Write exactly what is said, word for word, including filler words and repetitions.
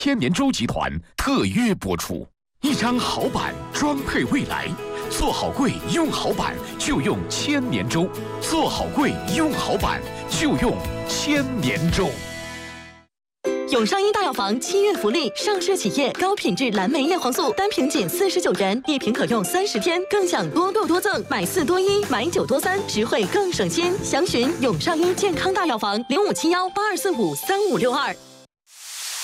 天年洲集团特约播出。一张好板，装配未来。做好柜，用好板，就用千年粥；做好柜，用好板，就用千年粥。 永上医大药房七月福利，上市企业高品质蓝莓叶黄素单瓶仅四十九元，一瓶可用三十天，更享多购多赠，买四多一，买九多三，实惠更省心。详询永上医健康大药房零五七幺八二四五三五六二。